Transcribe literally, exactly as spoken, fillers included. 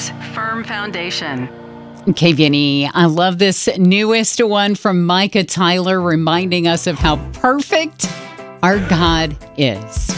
God's firm foundation. K V N E, I love this newest one from Micah Tyler reminding us of how perfect our God is.